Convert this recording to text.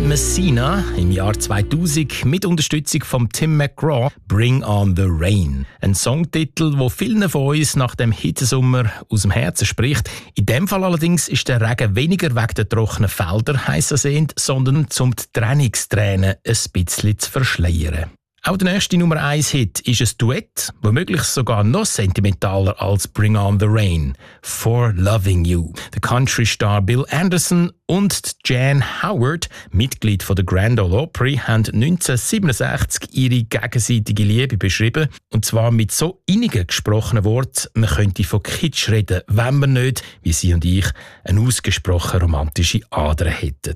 Messina im Jahr 2000 mit Unterstützung von Tim McGraw «Bring on the Rain». Ein Songtitel, der vielen von uns nach dem Hitzesommer aus dem Herzen spricht. In dem Fall allerdings ist der Regen weniger wegen der trockenen Felder heiß ersehnt, sondern um die Trennungstränen ein bisschen zu verschleiern. Auch der nächste Nummer 1 Hit ist ein Duett, womöglich sogar noch sentimentaler als «Bring on the Rain», «For Loving You». Der Country-Star Bill Anderson und Jan Howard, Mitglied von der Grand Ole Opry, haben 1967 ihre gegenseitige Liebe beschrieben. Und zwar mit so innigen gesprochenen Worten, man könnte von Kitsch reden, wenn man nicht, wie sie und ich, eine ausgesprochen romantische Ader hätten.